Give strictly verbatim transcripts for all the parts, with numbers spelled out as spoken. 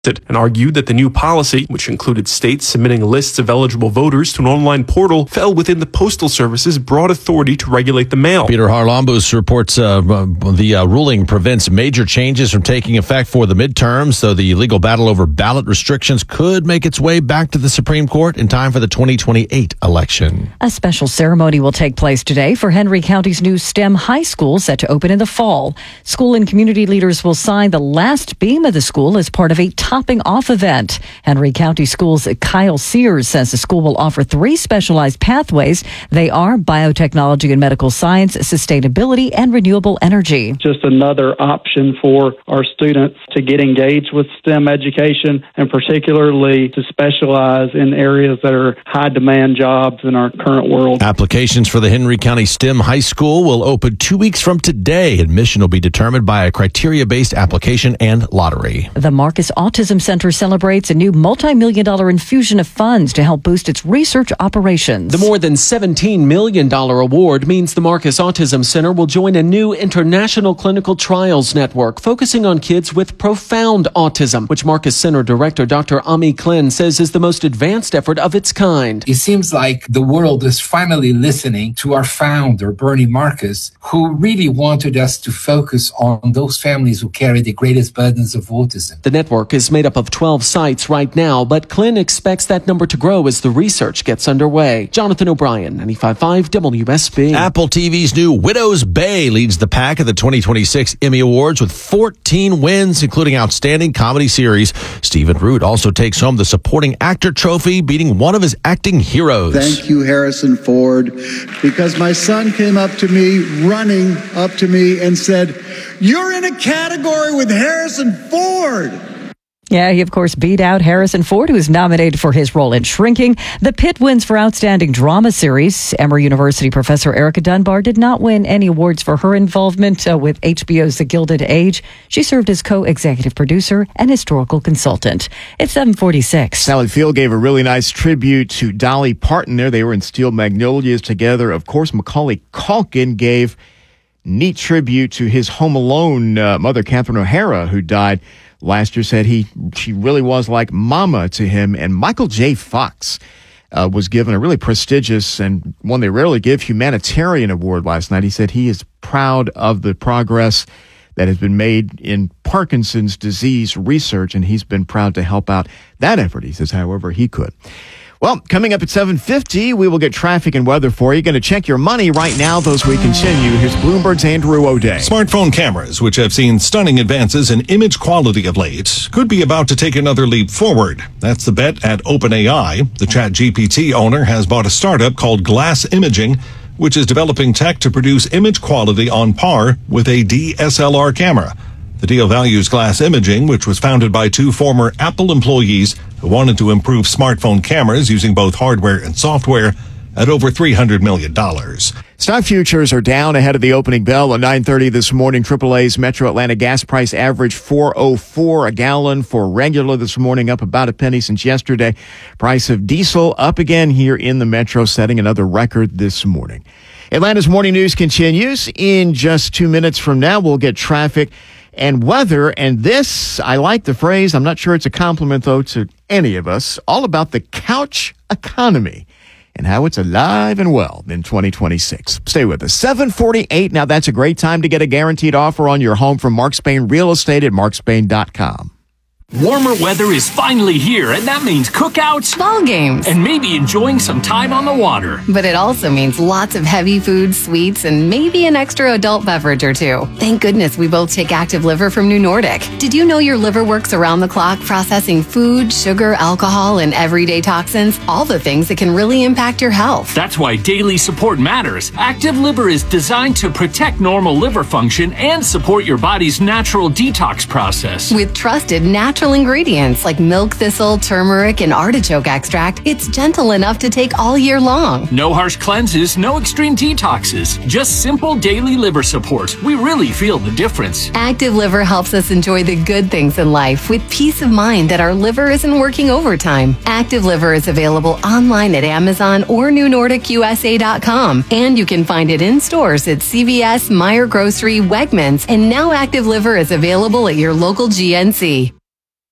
and argued that the new policy, which included states submitting lists of eligible voters to an online portal, fell within the Postal Service's broad authority to regulate the mail. Peter Harlambous reports uh, the uh, ruling prevents major changes from taking effect for the midterms, so the legal battle over ballot restrictions could make its way back to the Supreme Court in time for the twenty twenty-eight election. A special ceremony will take place today for Henry County's new STEM high school set to open in the fall. School and community leaders will sign the last beam of the school as part of a topping off event. Henry County Schools' Kyle Sears says the school will offer three specialized pathways. They are biotechnology and medical science, sustainability, and renewable energy. Just another option for our students to get engaged with STEM education and particularly to specialize in areas that are high demand jobs in our current world. Applications for the Henry County STEM High School will open two weeks from today. Admission will be determined by a criteria-based application and lottery. The Marcus Autism Center celebrates a new multi-million dollar infusion of funds to help boost its research operations. The more than seventeen million dollars award means the Marcus Autism Center will join a new international clinical trials network focusing on kids with profound autism, which Marcus Center Director Doctor Ami Klin says is the most advanced effort of its kind. It seems like the world is finally listening to our founder, Bernie Marcus, who really wanted us to focus on those families who carry the greatest burdens of autism. The network is made up of twelve sites right now, but Klin expects that number to grow as the research gets underway. Jonathan O'Brien, ninety-five point five W S B. Apple T V's new Widow's Bay leads the pack at the twenty twenty-six Emmy Awards with fourteen wins, including Outstanding Comedy Series. Stephen Root also takes home the Supporting Actor Trophy, beating one of his acting heroes. Thank you, Harrison Ford, because my son came up to me, running up to me, and said, "You're in a category with Harrison Ford." Yeah, he, of course, beat out Harrison Ford, who was nominated for his role in Shrinking. The Pitt wins for Outstanding Drama Series. Emory University professor Erica Dunbar did not win any awards for her involvement uh, with H B O's The Gilded Age. She served as co-executive producer and historical consultant. It's seven forty-six. Sally Field gave a really nice tribute to Dolly Parton there. They were in Steel Magnolias together. Of course, Macaulay Culkin gave neat tribute to his Home Alone uh, mother, Catherine O'Hara, who died last year. Said he she really was like mama to him. And Michael J. Fox uh, was given a really prestigious and one they rarely give humanitarian award last night. He said he is proud of the progress that has been made in Parkinson's disease research, and he's been proud to help out that effort, he says, however he could. Well, coming up at seven fifty, we will get traffic and weather for you. Going to check your money right now, though, as we continue. Here's Bloomberg's Andrew O'Day. Smartphone cameras, which have seen stunning advances in image quality of late, could be about to take another leap forward. That's the bet at OpenAI. The ChatGPT owner has bought a startup called Glass Imaging, which is developing tech to produce image quality on par with a D S L R camera. The deal values Glass Imaging, which was founded by two former Apple employees who wanted to improve smartphone cameras using both hardware and software, at over three hundred million dollars. Stock futures are down ahead of the opening bell at nine thirty this morning. triple A's Metro Atlanta gas price averaged four oh four a gallon for regular this morning, up about a penny since yesterday. Price of diesel up again here in the Metro, setting another record this morning. Atlanta's morning news continues. In just two minutes from now, we'll get traffic and weather. And this, I like the phrase. I'm not sure it's a compliment, though, to any of us. All about the couch economy and how it's alive and well in twenty twenty-six. Stay with us. seven forty-eight. Now, that's a great time to get a guaranteed offer on your home from Mark Spain Real Estate at mark spain dot com. Warmer weather is finally here, and that means cookouts, ball games, and maybe enjoying some time on the water. But it also means lots of heavy food, sweets, and maybe an extra adult beverage or two. Thank goodness we both take Active Liver from New Nordic. Did you know your liver works around the clock processing food, sugar, alcohol, and everyday toxins? All the things that can really impact your health. That's why daily support matters. Active Liver is designed to protect normal liver function and support your body's natural detox process. With trusted natural ingredients like milk thistle, turmeric, and artichoke extract, it's gentle enough to take all year long. No harsh cleanses, no extreme detoxes, just simple daily liver support. We really feel the difference. Active Liver helps us enjoy the good things in life with peace of mind that our liver isn't working overtime. Active Liver is available online at Amazon or new nordic u s a dot com, and you can find it in stores at C V S, Meijer Grocery, Wegmans, and now Active Liver is available at your local G N C.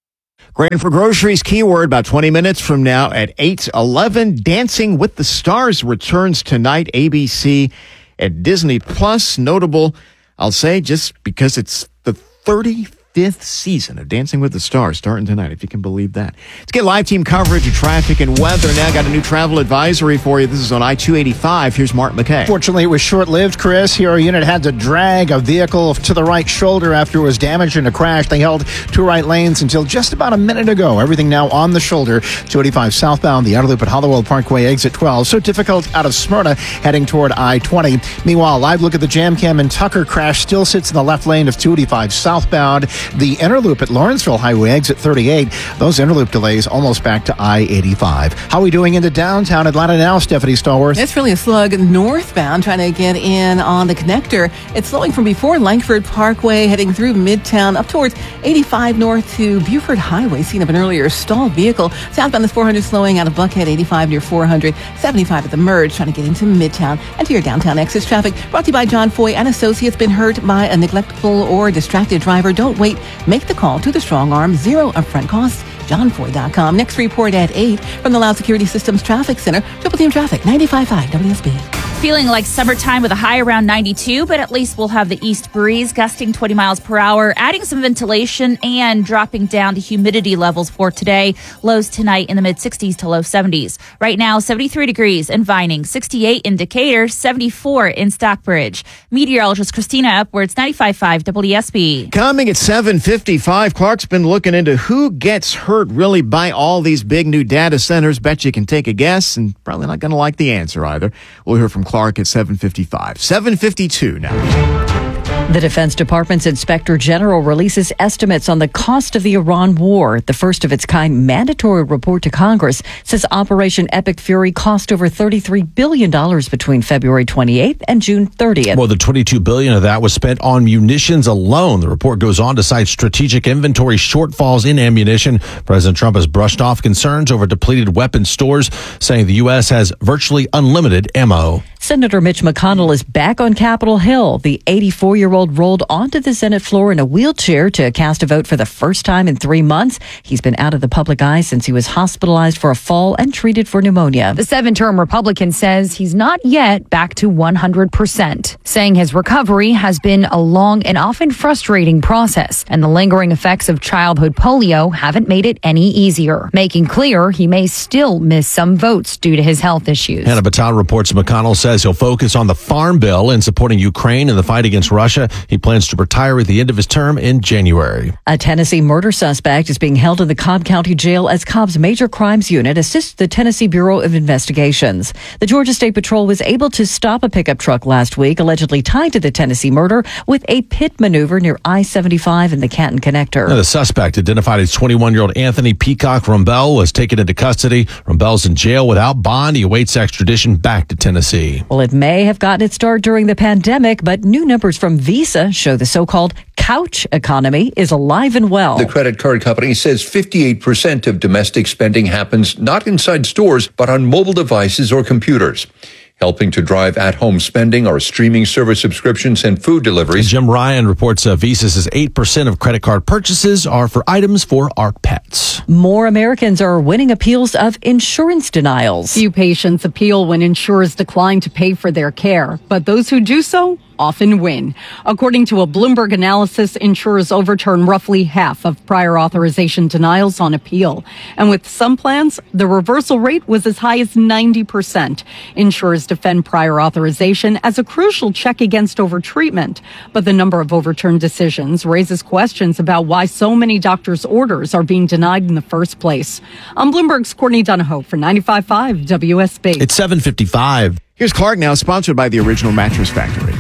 Grain for Groceries keyword about twenty minutes from now at eight eleven. Dancing with the Stars returns tonight, A B C and Disney Plus. Notable, I'll say, just because it's the thirty-fifth season of Dancing with the Stars starting tonight, if you can believe that. Let's get live team coverage of traffic and weather. Now got a new travel advisory for you. This is on I two eighty-five. Here's Mark McKay. Fortunately, it was short-lived, Chris. Here, a unit had to drag a vehicle to the right shoulder after it was damaged in a crash. They held two right lanes until just about a minute ago. Everything now on the shoulder. two eighty-five southbound, the outer loop at Hollowell Parkway, exit twelve. So difficult out of Smyrna, heading toward I twenty. Meanwhile, live look at the jam cam and Tucker crash still sits in the left lane of two eighty-five southbound. The inner loop at Lawrenceville Highway, exit thirty-eight. Those interloop delays almost back to I eighty-five. How are we doing into downtown Atlanta now, Stephanie Stallworth? It's really a slug northbound, trying to get in on the connector. It's slowing from before Langford Parkway, heading through Midtown, up towards eighty-five north to Buford Highway, seen of an earlier stalled vehicle. Southbound is four hundred slowing out of Buckhead, eighty-five near four hundred, seventy-five at the merge, trying to get into Midtown. And to your downtown exits traffic, brought to you by John Foy and Associates. Been hurt by a neglectful or distracted driver? Don't wait. Make the call to the Strong Arm. Zero upfront costs. john foy dot com. Next report at eight from the Loud Security Systems Traffic Center. Triple Team Traffic, ninety-five point five W S B. Feeling like summertime with a high around ninety-two, but at least we'll have the east breeze gusting twenty miles per hour, adding some ventilation and dropping down the humidity levels for today. Lows tonight in the mid sixties to low seventies. Right now, seventy-three degrees in Vining, sixty-eight in Decatur, seventy-four in Stockbridge. Meteorologist Christina Upwards, ninety-five point five W S B. Coming at seven fifty-five, Clark's been looking into who gets hurt really by all these big new data centers. Bet you can take a guess, and probably not going to like the answer either. We'll hear from Clark at seven fifty-five. seven fifty-two now. The Defense Department's Inspector General releases estimates on the cost of the Iran war. The first of its kind mandatory report to Congress says Operation Epic Fury cost over thirty-three billion dollars between February twenty-eighth and June thirtieth. More than twenty-two billion dollars of that was spent on munitions alone. The report goes on to cite strategic inventory shortfalls in ammunition. President Trump has brushed off concerns over depleted weapons stores, saying the U S has virtually unlimited ammo. Senator Mitch McConnell is back on Capitol Hill. The eighty-four-year-old rolled onto the Senate floor in a wheelchair to cast a vote for the first time in three months. He's been out of the public eye since he was hospitalized for a fall and treated for pneumonia. The seven-term Republican says he's not yet back to one hundred percent, saying his recovery has been a long and often frustrating process, and the lingering effects of childhood polio haven't made it any easier, making clear he may still miss some votes due to his health issues. Hannah Batal reports McConnell says he'll focus on the Farm Bill and supporting Ukraine in the fight against Russia. He plans to retire at the end of his term in January. A Tennessee murder suspect is being held in the Cobb County Jail as Cobb's Major Crimes Unit assists the Tennessee Bureau of Investigations. The Georgia State Patrol was able to stop a pickup truck last week, allegedly tied to the Tennessee murder, with a pit maneuver near I seventy-five and the Canton Connector. Now, the suspect, identified as twenty-one-year-old Anthony Peacock Rumbell, was taken into custody. Rumbell's in jail without bond. He awaits extradition back to Tennessee. Well, it may have gotten its start during the pandemic, but new numbers from Visa show the so-called couch economy is alive and well. The credit card company says fifty-eight percent of domestic spending happens not inside stores, but on mobile devices or computers. Helping to drive at-home spending are streaming service subscriptions and food deliveries. Jim Ryan reports uh, Visa says eight percent of credit card purchases are for items for our pets. More Americans are winning appeals of insurance denials. Few patients appeal when insurers decline to pay for their care, but those who do so often win. According to a Bloomberg analysis, insurers overturn roughly half of prior authorization denials on appeal. And with some plans, the reversal rate was as high as ninety percent. Insurers defend prior authorization as a crucial check against overtreatment. But the number of overturned decisions raises questions about why so many doctors' orders are being denied in the first place. I'm Bloomberg's Courtney Donahoe for ninety-five point five W S B. It's seven fifty-five. Here's Clark now, sponsored by the Original Mattress Factory.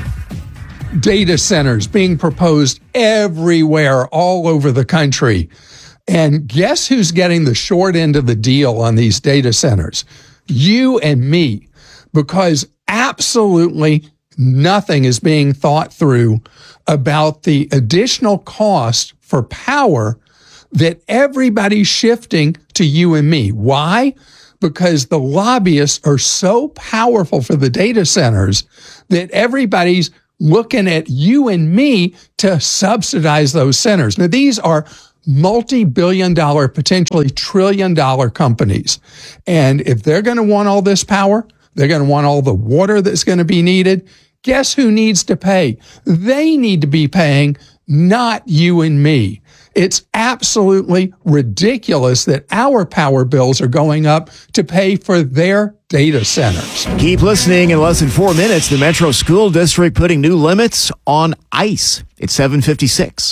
Data centers being proposed everywhere, all over the country. And guess who's getting the short end of the deal on these data centers? You and me, because absolutely nothing is being thought through about the additional cost for power that everybody's shifting to you and me. Why? Because the lobbyists are so powerful for the data centers that everybody's looking at you and me to subsidize those centers. Now, these are multi-billion dollar, potentially trillion dollar companies. And if they're going to want all this power, they're going to want all the water that's going to be needed. Guess who needs to pay? They need to be paying, not you and me. It's absolutely ridiculous that our power bills are going up to pay for their data centers. Keep listening. In less than four minutes, the Metro School District putting new limits on ICE. It's seven fifty-six.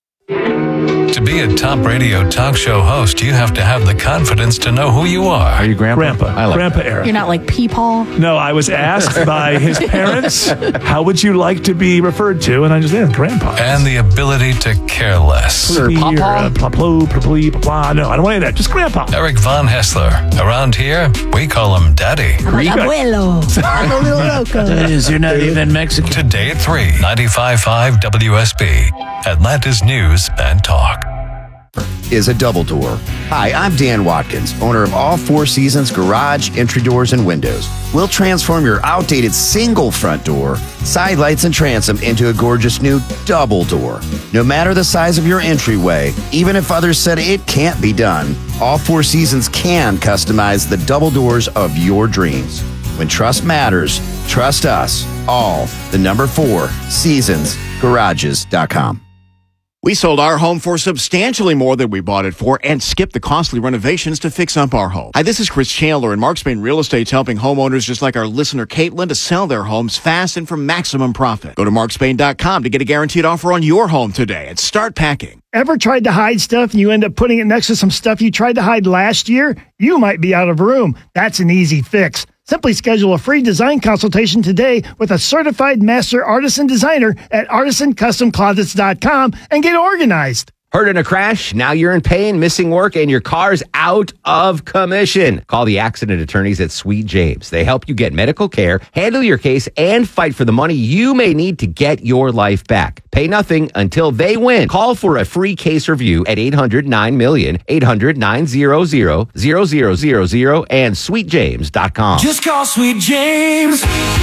To be a top radio talk show host, you have to have the confidence to know who you are. Are you grandpa? Grandpa. I like Grandpa that. Eric. You're not like Peepaw? No, I was asked by his parents, how would you like to be referred to? And I just said, Grandpa. And the ability to care less. Or Papa? Pla pla pla pla pla. No, I don't want any of that. Just Grandpa. Eric Von Hessler. Around here, we call him Daddy. Abuelo. I'm a little loco. You're not even Mexican. Today at three, ninety-five point five W S B. Atlanta's News and Talk. Is a double door. Hi, I'm Dan Watkins, owner of All Four Seasons Garage, Entry Doors, and Windows. We'll transform your outdated single front door, side lights, and transom into a gorgeous new double door. No matter the size of your entryway, even if others said it can't be done, All Four Seasons can customize the double doors of your dreams. When trust matters, trust us. All, the number four, seasons garages dot com. We sold our home for substantially more than we bought it for and skipped the costly renovations to fix up our home. Hi, this is Chris Chandler, and Mark Spain Real Estate's helping homeowners just like our listener Caitlin to sell their homes fast and for maximum profit. Go to mark spain dot com to get a guaranteed offer on your home today and start packing. Ever tried to hide stuff and you end up putting it next to some stuff you tried to hide last year? You might be out of room. That's an easy fix. Simply schedule a free design consultation today with a certified master artisan designer at artisan custom closets dot com and get organized. Hurt in a crash? Now you're in pain, missing work, and your car's out of commission. Call the accident attorneys at Sweet James. They help you get medical care, handle your case, and fight for the money you may need to get your life back. Pay nothing until they win. Call for a free case review at eight hundred nine million, eight hundred nine hundred, zero zero zero zero, and sweet james dot com. Just call Sweet James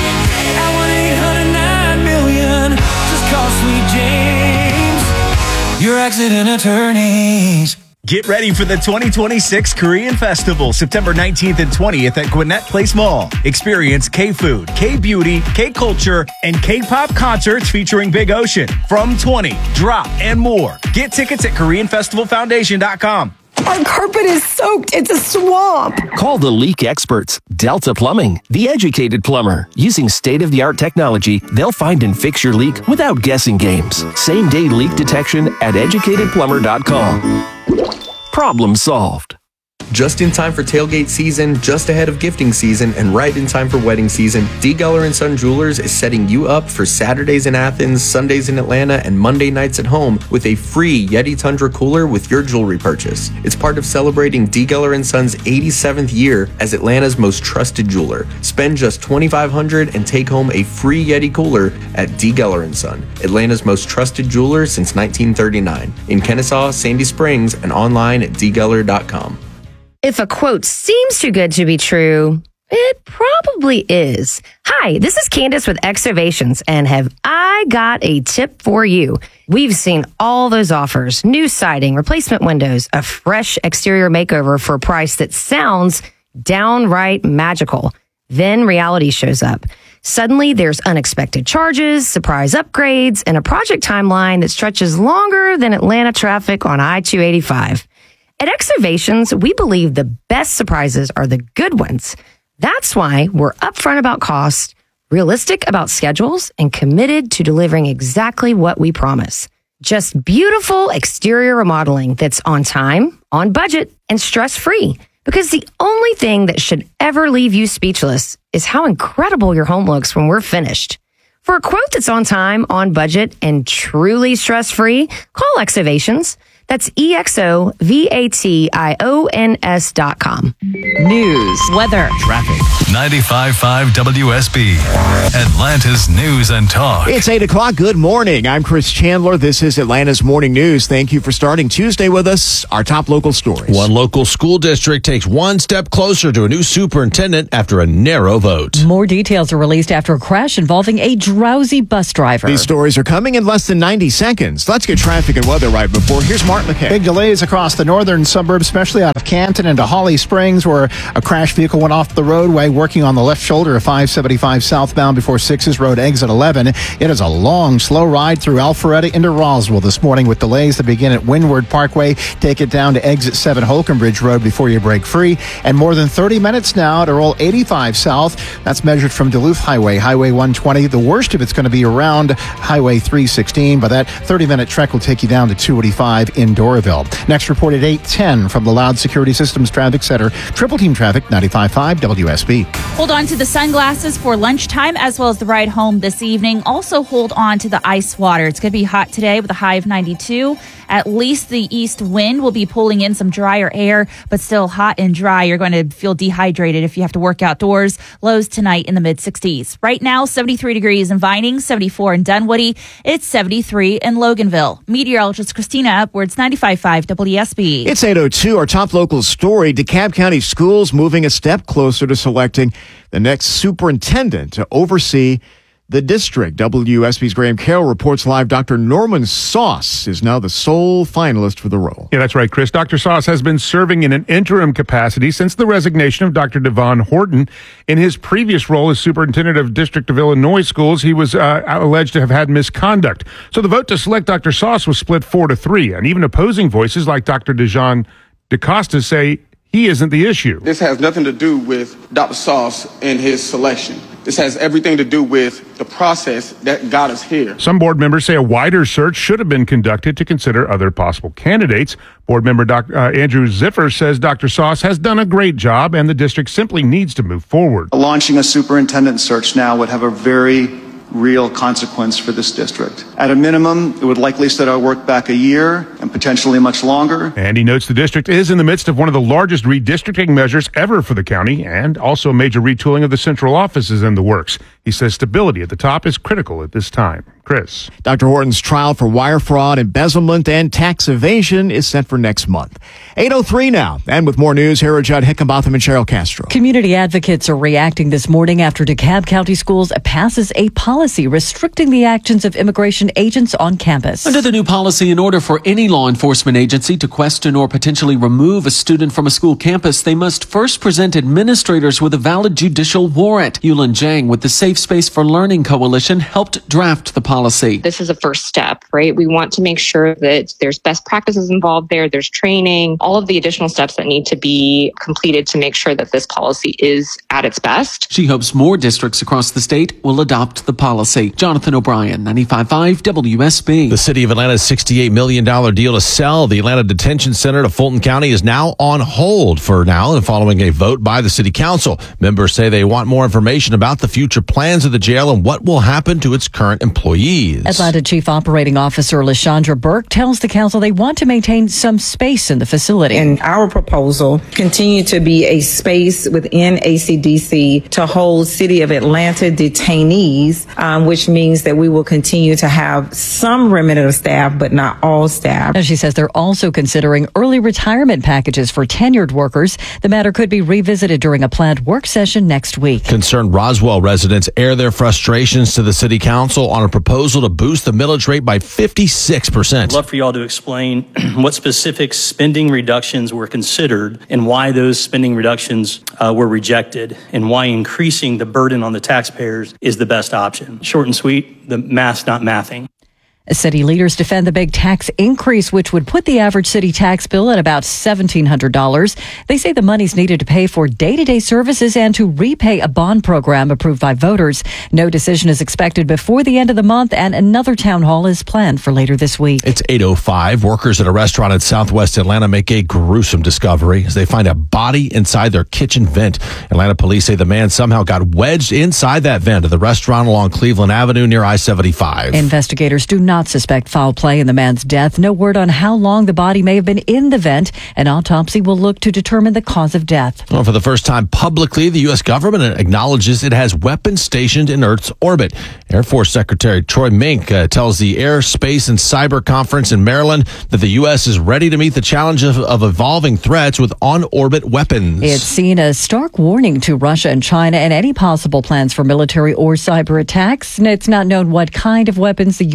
at one eight hundred nine million. Just call Sweet James, your accident attorneys. Get ready for the twenty twenty-six Korean Festival, September nineteenth and twentieth at Gwinnett Place Mall. Experience K-food, K-beauty, K-culture, and K-pop concerts featuring Big Ocean, From twenty, Drop, and more. Get tickets at korean festival foundation dot com. Our carpet is soaked. It's a swamp. Call the leak experts, Delta Plumbing, the educated plumber. Using state-of-the-art technology, they'll find and fix your leak without guessing games. Same-day leak detection at educated plumber dot com. Problem solved. Just in time for tailgate season, just ahead of gifting season, and right in time for wedding season, D. Geller and Son Jewelers is setting you up for Saturdays in Athens, Sundays in Atlanta, and Monday nights at home with a free Yeti Tundra cooler with your jewelry purchase. It's part of celebrating D. Geller and Son's eighty-seventh year as Atlanta's most trusted jeweler. Spend just twenty-five hundred dollars and take home a free Yeti cooler at D. Geller and Son, Atlanta's most trusted jeweler since nineteen thirty-nine. In Kennesaw, Sandy Springs, and online at d geller dot com. If a quote seems too good to be true, it probably is. Hi, this is Candace with Excavations, and have I got a tip for you. We've seen all those offers, new siding, replacement windows, a fresh exterior makeover for a price that sounds downright magical. Then reality shows up. Suddenly, there's unexpected charges, surprise upgrades, and a project timeline that stretches longer than Atlanta traffic on I two eighty-five. At Excavations, we believe the best surprises are the good ones. That's why we're upfront about cost, realistic about schedules, and committed to delivering exactly what we promise. Just beautiful exterior remodeling that's on time, on budget, and stress-free. Because the only thing that should ever leave you speechless is how incredible your home looks when we're finished. For a quote that's on time, on budget, and truly stress-free, call Excavations. That's E X O V A T I O N S dot com. News, weather, traffic. ninety-five point five W S B, Atlanta's News and Talk. It's eight o'clock. Good morning. I'm Chris Chandler. This is Atlanta's Morning News. Thank you for starting Tuesday with us. Our top local stories. One local school district takes one step closer to a new superintendent after a narrow vote. More details are released after a crash involving a drowsy bus driver. These stories are coming in less than ninety seconds. Let's get traffic and weather right before. Here's Mark Mark McKay. Big delays across the northern suburbs, especially out of Canton into Holly Springs, where a crash vehicle went off the roadway, working on the left shoulder of five seventy-five southbound before Sixes Road exit eleven. It is a long, slow ride through Alpharetta into Roswell this morning with delays that begin at Windward Parkway. Take it down to exit seven Holcomb Bridge Road before you break free. And more than thirty minutes now to roll eighty-five south. That's measured from Duluth Highway, Highway one twenty. The worst of it's going to be around Highway three sixteen, but that thirty-minute trek will take you down to two eighty-five in Doraville. Next report at eight ten from the Loud Security Systems Traffic Center. Triple Team Traffic, ninety-five point five W S B. Hold on to the sunglasses for lunchtime as well as the ride home this evening. Also hold on to the ice water. It's going to be hot today with a high of ninety-two. At least the east wind will be pulling in some drier air, but still hot and dry. You're going to feel dehydrated if you have to work outdoors. Lows tonight in the mid sixties. Right now, seventy-three degrees in Vining, seventy-four in Dunwoody. It's seventy-three in Loganville. Meteorologist Christina Upwards, ninety-five point five W S B. It's eight oh two, our top local story. DeKalb County Schools moving a step closer to selecting the next superintendent to oversee the district. W S B's Graham Carroll reports live. Doctor Norman Sauce is now the sole finalist for the role. Yeah, that's right, Chris. Doctor Sauce has been serving in an interim capacity since the resignation of Doctor Devon Horton. In his previous role as superintendent of District of Illinois Schools, he was uh, alleged to have had misconduct. So the vote to select Doctor Sauce was split four to three, and even opposing voices like Doctor Dejan DeCosta say he isn't the issue. This has nothing to do with Doctor Sauce and his selection. This has everything to do with the process that got us here. Some board members say a wider search should have been conducted to consider other possible candidates. Board member Doc, uh, Andrew Ziffer says Doctor Sauce has done a great job and the district simply needs to move forward. Launching a superintendent search now would have a very real consequence for this district. At a minimum, it would likely set our work back a year and potentially much longer. And he notes the district is in the midst of one of the largest redistricting measures ever for the county, and also a major retooling of the central office is in the works. He says stability at the top is critical at this time. Chris. Doctor Horton's trial for wire fraud, embezzlement, and tax evasion is set for next month. eight oh three now. And with more news, here are Judd Hickenbotham and Cheryl Castro. Community advocates are reacting this morning after DeKalb County Schools passes a policy restricting the actions of immigration agents on campus. Under the new policy, in order for any law enforcement agency to question or potentially remove a student from a school campus, they must first present administrators with a valid judicial warrant. Yulin Zhang with the Safe Space for Learning Coalition helped draft the policy. This is a first step, right? We want to make sure that there's best practices involved there, there's training, all of the additional steps that need to be completed to make sure that this policy is at its best. She hopes more districts across the state will adopt the policy. Jonathan O'Brien, ninety-five point five W S B. The City of Atlanta's sixty-eight million dollars deal to sell the Atlanta Detention Center to Fulton County is now on hold for now and following a vote by the City Council. Members say they want more information about the future plans of the jail and what will happen to its current employees. Atlanta Chief Operating Officer LaShondra Burke tells the council they want to maintain some space in the facility. And our proposal continue to be a space within A C D C to hold City of Atlanta detainees, um, which means that we will continue to have some remnant of staff, but not all staff. And she says they're also considering early retirement packages for tenured workers. The matter could be revisited during a planned work session next week. Concerned Roswell residents air their frustrations to the City Council on a proposal to boost the millage rate by fifty-six percent. I'd love for y'all to explain what specific spending reductions were considered and why those spending reductions uh, were rejected and why increasing the burden on the taxpayers is the best option. Short and sweet, the math's not mathing. City leaders defend the big tax increase, which would put the average city tax bill at about seventeen hundred dollars. They say the money's needed to pay for day-to-day services and to repay a bond program approved by voters. No decision is expected before the end of the month, and another town hall is planned for later this week. It's eight oh five. Workers at a restaurant in southwest Atlanta make a gruesome discovery as they find a body inside their kitchen vent. Atlanta police say the man somehow got wedged inside that vent of the restaurant along Cleveland Avenue near I seventy-five. Investigators do not not suspect foul play in the man's death. No word on how long the body may have been in the vent. An autopsy will look to determine the cause of death. Well, for the first time publicly, the U S government acknowledges it has weapons stationed in Earth's orbit. Air Force Secretary Troy Mink uh, tells the Air, Space, and Cyber Conference in Maryland that the U S is ready to meet the challenge of, of evolving threats with on-orbit weapons. It's seen as stark warning to Russia and China and any possible plans for military or cyber attacks. And it's not known what kind of weapons the U S may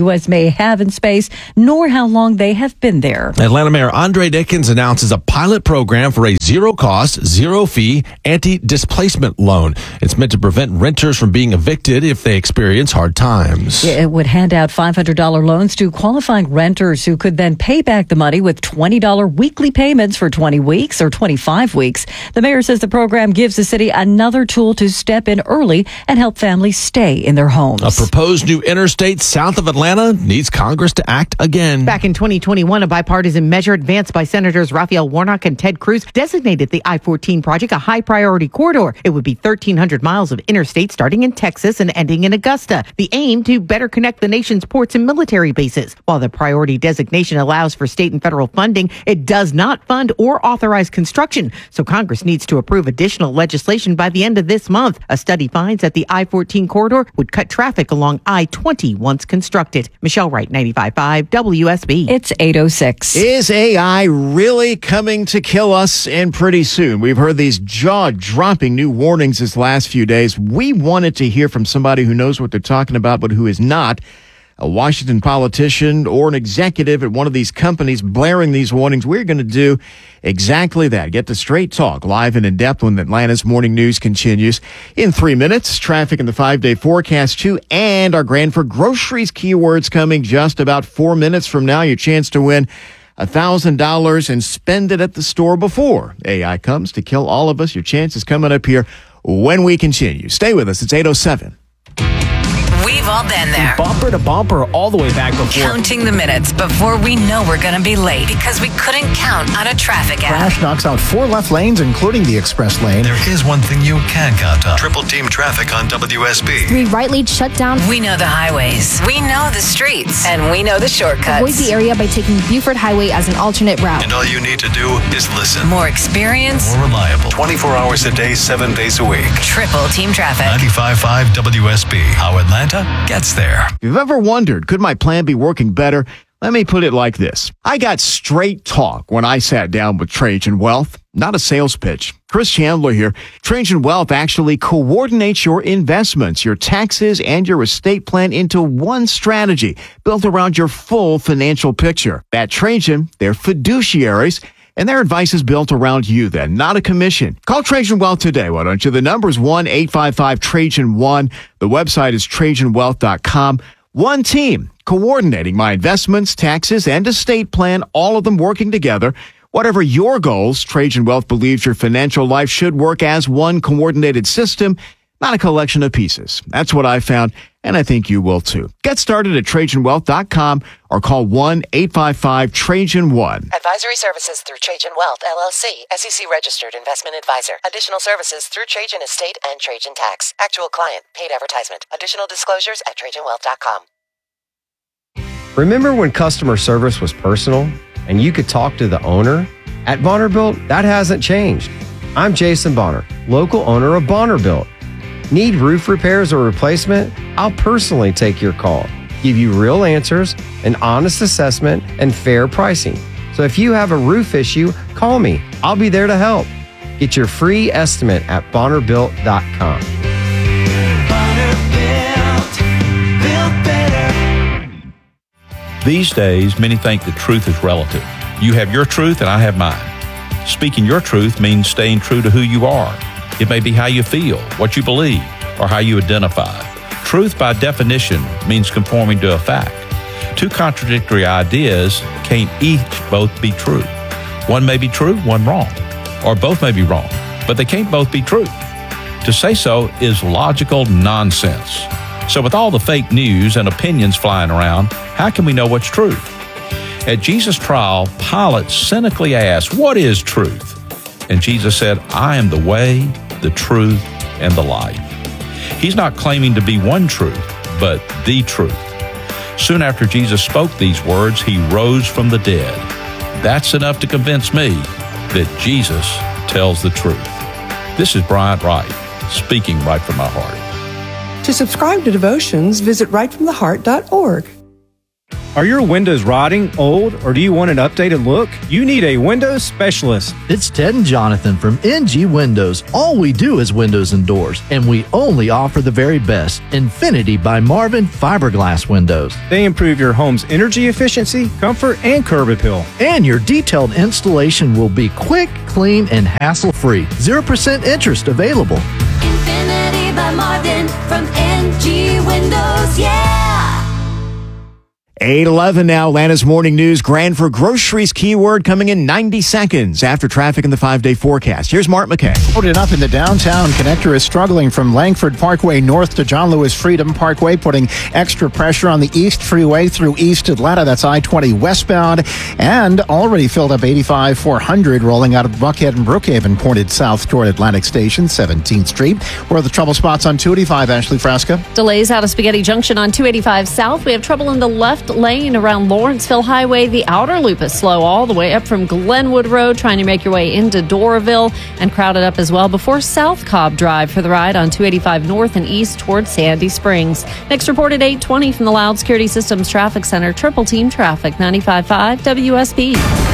they have in space, nor how long they have been there. Atlanta Mayor Andre Dickens announces a pilot program for a zero-cost, zero-fee anti-displacement loan. It's meant to prevent renters from being evicted if they experience hard times. It would hand out five hundred dollars loans to qualifying renters who could then pay back the money with twenty dollars weekly payments for twenty weeks or twenty-five weeks. The mayor says the program gives the city another tool to step in early and help families stay in their homes. A proposed new interstate south of Atlanta needs Congress to act again. Back in twenty twenty-one, a bipartisan measure advanced by Senators Raphael Warnock and Ted Cruz designated the I fourteen project a high priority corridor. It would be thirteen hundred miles of interstate starting in Texas and ending in Augusta. The aim to better connect the nation's ports and military bases. While the priority designation allows for state and federal funding, it does not fund or authorize construction. So Congress needs to approve additional legislation by the end of this month. A study finds that the I fourteen corridor would cut traffic along I twenty once constructed. Michelle Wright, ninety-five point five W S B. It's eight oh six. Is A I really coming to kill us? And pretty soon. We've heard these jaw-dropping new warnings this last few days. We wanted to hear from somebody who knows what they're talking about, but who is not a Washington politician or an executive at one of these companies blaring these warnings. We're going to do exactly that. Get the straight talk live and in depth when Atlanta's morning news continues. In three minutes, traffic in the five-day forecast too, and our Grand for Groceries keywords coming just about four minutes from now. Your chance to win one thousand dollars and spend it at the store before A I comes to kill all of us. Your chance is coming up here when we continue. Stay with us. It's eight oh seven. We've all been there. Bumper to bumper all the way back before. Counting the minutes before we know we're going to be late because we couldn't count on a traffic app. Crash knocks out four left lanes, including the express lane. There is one thing you can count on. Triple team traffic on W S B. Three right lanes shut down. We know the highways. We know the streets. And we know the shortcuts. Avoid the area by taking Buford Highway as an alternate route. And all you need to do is listen. More experience. More reliable. twenty-four hours a day, seven days a week. Triple team traffic. ninety-five point five W S B. How Atlanta gets there. If you've ever wondered, could my plan be working better? Let me put it like this. I got straight talk when I sat down with Trajan Wealth, not a sales pitch. Chris Chandler here. Trajan Wealth actually coordinates your investments, your taxes, and your estate plan into one strategy built around your full financial picture. At Trajan, they're fiduciaries, and their advice is built around you then, not a commission. Call Trajan Wealth today, why don't you? The number is one eight five five Trajan one. The website is trajan wealth dot com. One team coordinating my investments, taxes, and estate plan, all of them working together. Whatever your goals, Trajan Wealth believes your financial life should work as one coordinated system, not a collection of pieces. That's what I found, and I think you will too. Get started at trajan wealth dot com or call one eight five five Trajan one. Advisory services through Trajan Wealth, L L C, S E C registered investment advisor. Additional services through Trajan Estate and Trajan Tax. Actual client, paid advertisement. Additional disclosures at trajan wealth dot com. Remember when customer service was personal and you could talk to the owner? At Bonnerbuilt, that hasn't changed. I'm Jason Bonner, local owner of Bonnerbuilt. Need roof repairs or replacement? I'll personally take your call, give you real answers, an honest assessment, and fair pricing. So if you have a roof issue, call me. I'll be there to help. Get your free estimate at bonner built dot com. These days, many think that truth is relative. You have your truth and I have mine. Speaking your truth means staying true to who you are. It may be how you feel, what you believe, or how you identify. Truth, by definition, means conforming to a fact. Two contradictory ideas can't each both be true. One may be true, one wrong. Or both may be wrong, but they can't both be true. To say so is logical nonsense. So with all the fake news and opinions flying around, how can we know what's true? At Jesus' trial, Pilate cynically asked, "What is truth?" And Jesus said, "I am the way, the truth, and the life." He's not claiming to be one truth, but the truth. Soon after Jesus spoke these words, he rose from the dead. That's enough to convince me that Jesus tells the truth. This is Bryant Wright, speaking right from my heart. To subscribe to Devotions, visit right from the heart dot org. Are your windows rotting, old, or do you want an updated look? You need a windows specialist. It's Ted and Jonathan from N G Windows. All we do is windows and doors, and we only offer the very best. Infinity by Marvin fiberglass windows. They improve your home's energy efficiency, comfort, and curb appeal. And your detailed installation will be quick, clean, and hassle-free. zero percent interest available. Infinity by Marvin from N G Windows, yeah! eight eleven now, Atlanta's Morning News. Grand for groceries keyword coming in ninety seconds after traffic in the five-day forecast. Here's Mark McKay. Loaded up in the downtown connector is struggling from Langford Parkway north to John Lewis Freedom Parkway, putting extra pressure on the East Freeway through East Atlanta. That's I twenty westbound, and already filled up eighty-five four hundred rolling out of Buckhead and Brookhaven, pointed south toward Atlantic Station, seventeenth Street. Where are the trouble spots on two eighty-five, Ashley Fresca? Delays out of Spaghetti Junction on two eighty-five south. We have trouble in the left lane around Lawrenceville Highway. The outer loop is slow all the way up from Glenwood Road, trying to make your way into Doraville, and crowded up as well before South Cobb Drive for the ride on two eighty-five north and east towards Sandy Springs. Next report at eight twenty from the Loud Security Systems Traffic Center. Triple Team Traffic, ninety-five point five W S B.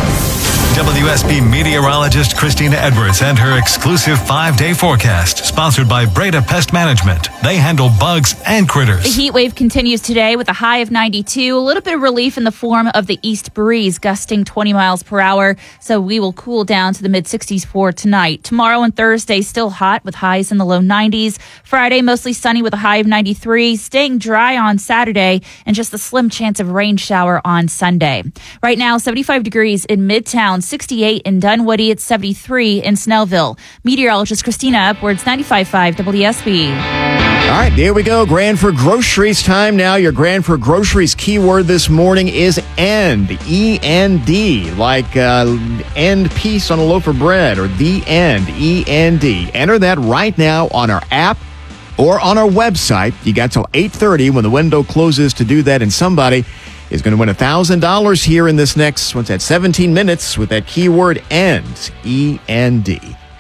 W S B meteorologist Christina Edwards and her exclusive five-day forecast, sponsored by Breda Pest Management. They handle bugs and critters. The heat wave continues today with a high of ninety-two. A little bit of relief in the form of the east breeze, gusting twenty miles per hour. So we will cool down to the mid-sixties for tonight. Tomorrow and Thursday, still hot with highs in the low nineties. Friday, mostly sunny with a high of ninety-three. Staying dry on Saturday, and just a slim chance of rain shower on Sunday. Right now, seventy-five degrees in Midtown, sixty-eight in Dunwoody, it's seventy-three in Snellville. Meteorologist Christina Upwards, ninety-five point five W S B. All right, there we go. Grand for groceries time now. Your Grand for groceries keyword this morning is end. E N D, like uh, end piece on a loaf of bread, or the end, E N D. Enter that right now on our app or on our website. You got till eight thirty when the window closes to do that, and somebody is going to win one thousand dollars here in this next, what's that, seventeen minutes with that keyword end, E N D.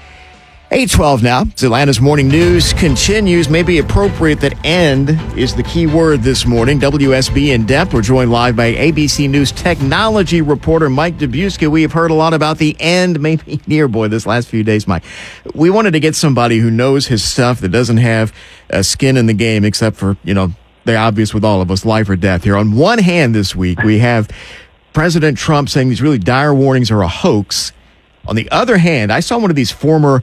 eight twelve now. It's Atlanta's Morning News continues. Maybe appropriate that end is the key word this morning. W S B In Depth. We're joined live by A B C News technology reporter Mike Dubuska. We have heard a lot about the end, maybe near, boy, this last few days, Mike. We wanted to get somebody who knows his stuff, that doesn't have uh, skin in the game, except for, you know, the obvious with all of us, life or death here. On one hand this week, we have President Trump saying these really dire warnings are a hoax. On the other hand, I saw one of these former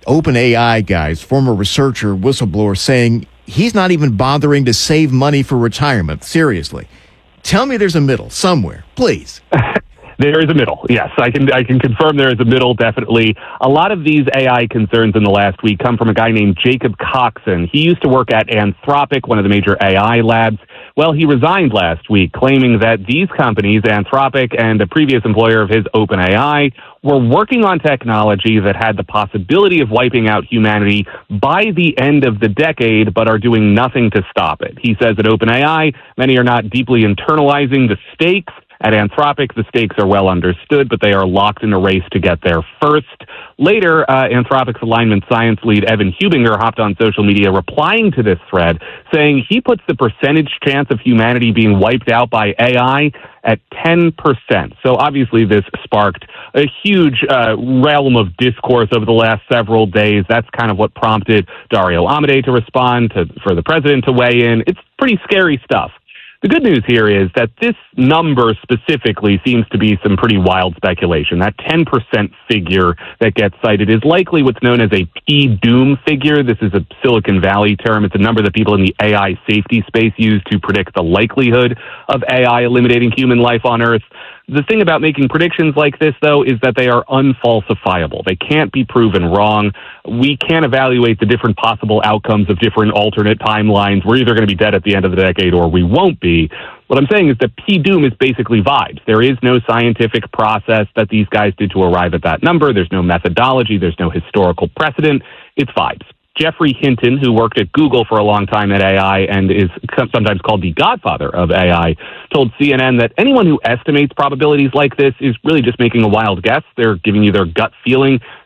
OpenAI guys, former researcher, whistleblower, saying he's not even bothering to save money for retirement. Seriously. Tell me there's a middle somewhere, please. There is a middle. Yes, I can I can confirm there is a middle, definitely. A lot of these A I concerns in the last week come from a guy named Jacob Coxon. He used to work at Anthropic, one of the major A I labs. Well, he resigned last week, claiming that these companies, Anthropic and a previous employer of his, OpenAI, were working on technology that had the possibility of wiping out humanity by the end of the decade, but are doing nothing to stop it. He says at OpenAI, many are not deeply internalizing the stakes. At Anthropic, the stakes are well understood, but they are locked in a race to get there first. Later, uh, Anthropic's alignment science lead, Evan Hubinger, hopped on social media replying to this thread, saying he puts the percentage chance of humanity being wiped out by A I at ten percent. So obviously this sparked a huge uh, realm of discourse over the last several days. That's kind of what prompted Dario Amodei to respond, to, for the president to weigh in. It's pretty scary stuff. The good news here is that this number specifically seems to be some pretty wild speculation. That ten percent figure that gets cited is likely what's known as a P-doom figure. This is a Silicon Valley term. It's a number that people in the A I safety space use to predict the likelihood of A I eliminating human life on Earth. The thing about making predictions like this, though, is that they are unfalsifiable. They can't be proven wrong. We can't evaluate the different possible outcomes of different alternate timelines. We're either going to be dead at the end of the decade or we won't be. What I'm saying is that P-doom is basically vibes. There is no scientific process that these guys did to arrive at that number. There's no methodology. There's no historical precedent. It's vibes. Jeffrey Hinton, who worked at Google for a long time at A I and is sometimes called the godfather of A I, told C N N that anyone who estimates probabilities like this is really just making a wild guess. They're giving you their gut feeling.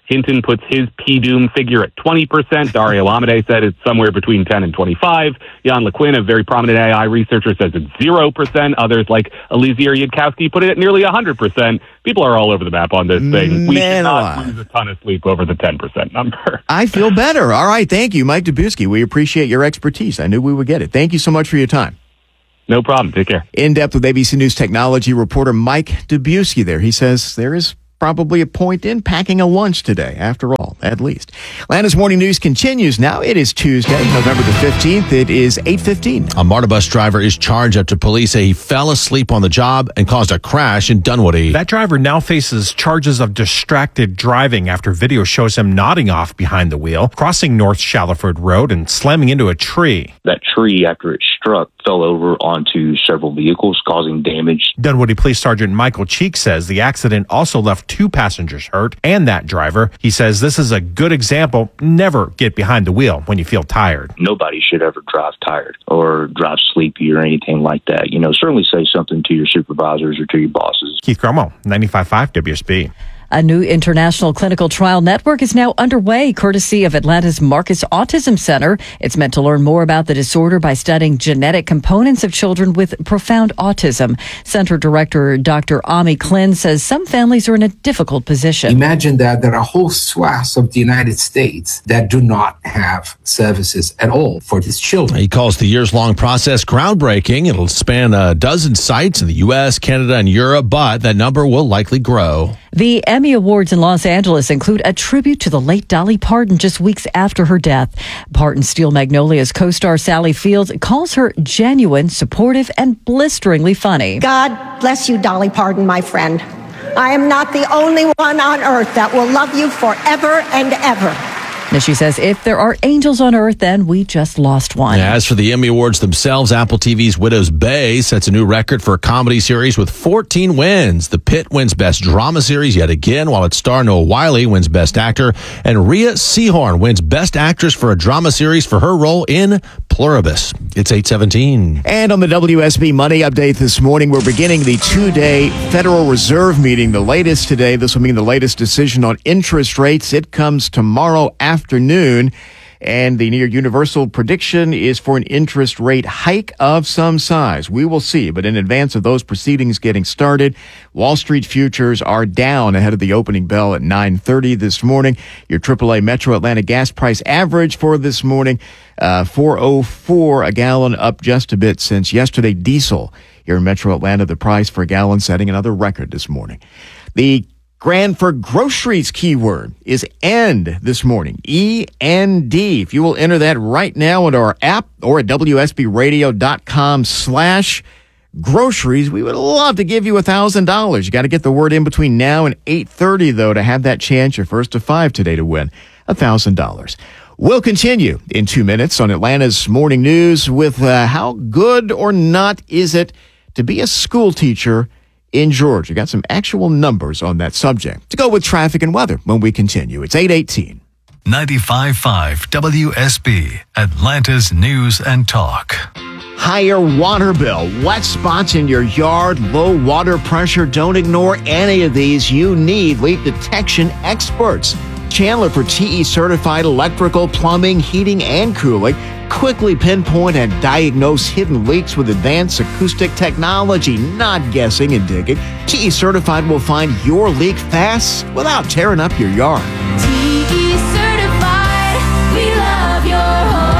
Hinton puts his P Doom figure at twenty percent. Dario Amade said it's somewhere between ten and twenty-five. Jan LeQuinn, a very prominent A I researcher, says it's zero percent. Others like Eliezer Yudkowsky put it at nearly one hundred percent. People are all over the map on this thing. We should not lose a ton of sleep over the ten percent number. I feel better. All right. Thank you, Mike Dubusky. We appreciate your expertise. I knew we would get it. Thank you so much for your time. No problem. Take care. In depth with A B C News technology reporter Mike Dubusky there. He says there is probably a point in packing a lunch today, after all, at least. Atlanta's Morning News continues now. It is Tuesday, November the fifteenth. It is eight fifteen. A MARTA bus driver is charged after police say he fell asleep on the job and caused a crash in Dunwoody. That driver now faces charges of distracted driving after video shows him nodding off behind the wheel, crossing North Shallowford Road and slamming into a tree. That tree, after it struck, fell over onto several vehicles, causing damage. Dunwoody Police Sergeant Michael Cheek says the accident also left two passengers hurt and that driver. He says this is a good example. Never get behind the wheel when you feel tired. Nobody should ever drive tired or drive sleepy or anything like that. You know, certainly say something to your supervisors or to your bosses. Keith Gromo, ninety-five point five W S B. A new international clinical trial network is now underway, courtesy of Atlanta's Marcus Autism Center. It's meant to learn more about the disorder by studying genetic components of children with profound autism. Center Director Doctor Ami Klin says some families are in a difficult position. Imagine that there are whole swaths of the United States that do not have services at all for these children. He calls the years-long process groundbreaking. It'll span a dozen sites in the U S, Canada, and Europe, but that number will likely grow. The Emmy Awards in Los Angeles include a tribute to the late Dolly Parton just weeks after her death. Parton's Steel Magnolias co-star Sally Fields calls her genuine, supportive, and blisteringly funny. God bless you, Dolly Parton, my friend. I am not the only one on earth that will love you forever and ever. Now she says, if there are angels on earth, then we just lost one. As for the Emmy Awards themselves, Apple T V's Widow's Bay sets a new record for a comedy series with fourteen wins. The Pit wins Best Drama Series yet again, while its star Noah Wyle wins Best Actor. And Rhea Seehorn wins Best Actress for a drama series for her role in Pluribus. It's eight seventeen. And on the W S B Money Update this morning, we're beginning the two-day Federal Reserve meeting. The latest today, this will mean the latest decision on interest rates. It comes tomorrow afternoon. And the near universal prediction is for an interest rate hike of some size. We will see. But in advance of those proceedings getting started, Wall Street futures are down ahead of the opening bell at nine thirty this morning. Your triple A Metro Atlanta gas price average for this morning, uh, four oh four a gallon, up just a bit since yesterday. Diesel here in Metro Atlanta, the price for a gallon setting another record this morning. The Grand for groceries keyword is END this morning. E N D. If you will enter that right now into our app or at W S B radio dot com slash groceries, we would love to give you one thousand dollars. You got to get the word in between now and eight thirty, though, to have that chance. Your first to five today to win one thousand dollars. We'll continue in two minutes on Atlanta's Morning News with uh, how good or not is it to be a school teacher in Georgia. Got some actual numbers on that subject. To go with traffic and weather when we continue. It's eight eighteen. ninety-five point five W S B, Atlanta's News and Talk. Higher water bill, wet spots in your yard, low water pressure. Don't ignore any of these. You need leak detection experts. Chandler for T E certified electrical, plumbing, heating, and cooling. Quickly pinpoint and diagnose hidden leaks with advanced acoustic technology, not guessing and digging. T E certified will find your leak fast without tearing up your yard. T E certified, we love your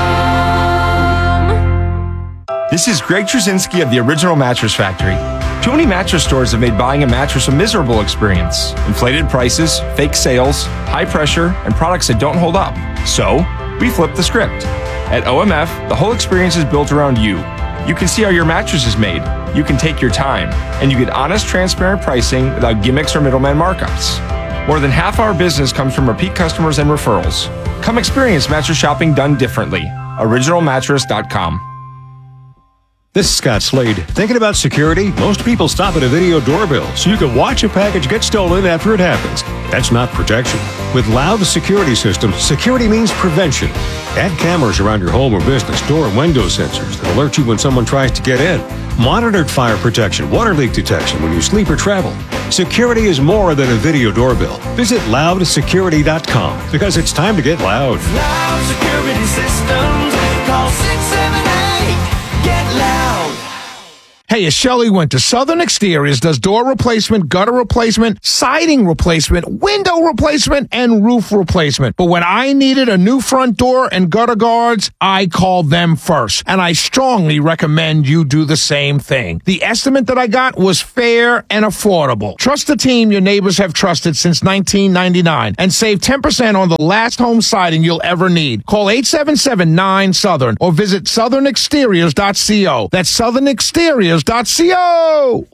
home. This is Greg Trzynski of the Original Mattress Factory. Too many mattress stores have made buying a mattress a miserable experience. Inflated prices, fake sales, high pressure, and products that don't hold up. So, we flipped the script. At O M F, the whole experience is built around you. You can see how your mattress is made, you can take your time, and you get honest, transparent pricing without gimmicks or middleman markups. More than half our business comes from repeat customers and referrals. Come experience mattress shopping done differently. original mattress dot com. This is Scott Slade. Thinking about security? Most people stop at a video doorbell so you can watch a package get stolen after it happens. That's not protection. With Loud Security Systems, security means prevention. Add cameras around your home or business, door and window sensors that alert you when someone tries to get in. monitored fire protection, water leak detection when you sleep or travel. Security is more than a video doorbell. Visit loud security dot com because it's time to get loud. Loud Security Systems. Call six seven eight, get loud. Hey, it's Shelley Winter. Southern Exteriors does door replacement, gutter replacement, siding replacement, window replacement, and roof replacement. But when I needed a new front door and gutter guards, I called them first. And I strongly recommend you do the same thing. The estimate that I got was fair and affordable. Trust the team your neighbors have trusted since nineteen ninety-nine and save ten percent on the last home siding you'll ever need. Call eight seven seven nine Southern or visit southern exteriors dot co. That's southern exteriors dot co.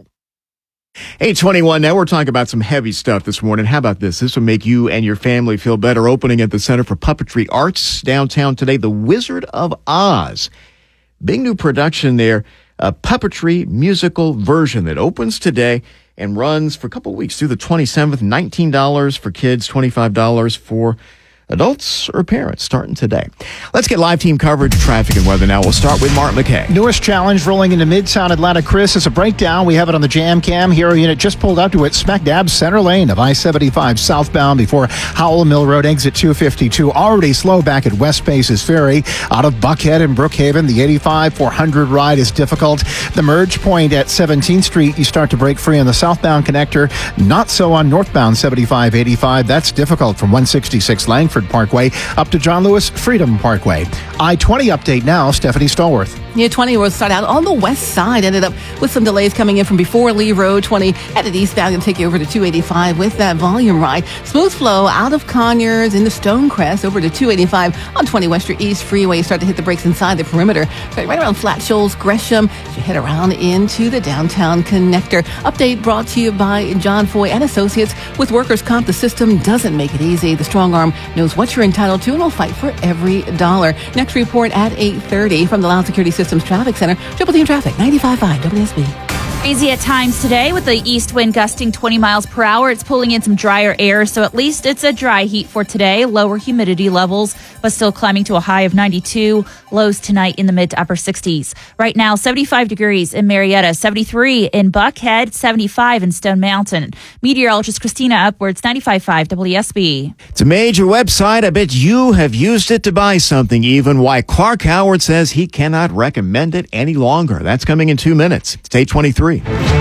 eight twenty-one now. We're talking about some heavy stuff this morning. How about this? This will make you and your family feel better. Opening at the Center for Puppetry Arts downtown today, The Wizard of Oz. Big new production there, a puppetry musical version that opens today and runs for a couple of weeks through the twenty-seventh. nineteen dollars for kids, twenty-five dollars for adults or parents, starting today. Let's get live team coverage, traffic, and weather now. We'll start with Mark McKay. Newest challenge rolling into Midtown Atlanta. Chris, it's a breakdown. We have it on the Jam Cam. Hero unit just pulled up to it smack dab center lane of I seventy-five southbound before Howell Mill Road, exit two fifty-two. Already slow back at West Paces Ferry. Out of Buckhead and Brookhaven, the eighty-five four hundred ride is difficult. The merge point at seventeenth Street, you start to break free on the southbound connector. Not so on northbound seventy-five eighty-five. That's difficult from one sixty-six Langford Parkway up to John Lewis Freedom Parkway. I twenty update now, Stephanie Stallworth. Yeah, twenty will start out on the west side. Ended up with some delays coming in from before Lee Road. twenty headed eastbound and take you over to two eighty-five with that volume ride. Smooth flow out of Conyers into Stonecrest over to two eighty-five on twenty Western East Freeway. You start to hit the brakes inside the perimeter. Right around Flat Shoals, Gresham. As you head around into the downtown connector. Update brought to you by John Foy and Associates. With workers' comp, the system doesn't make it easy. The strong arm knows what you're entitled to and will fight for every dollar. Next report at eight thirty from the Loud Security Systems Traffic Center. Triple Team Traffic, ninety-five point five W S B. Crazy at times today with the east wind gusting twenty miles per hour. It's pulling in some drier air, so at least it's a dry heat for today. Lower humidity levels, but still climbing to a high of ninety-two. Lows tonight in the mid to upper sixties. Right now, seventy-five degrees in Marietta, seventy-three in Buckhead, seventy-five in Stone Mountain. Meteorologist Christina Upwards, ninety-five point five W S B. It's a major website. I bet you have used it to buy something even. Why Clark Howard says he cannot recommend it any longer. That's coming in two minutes. It's eight twenty-three.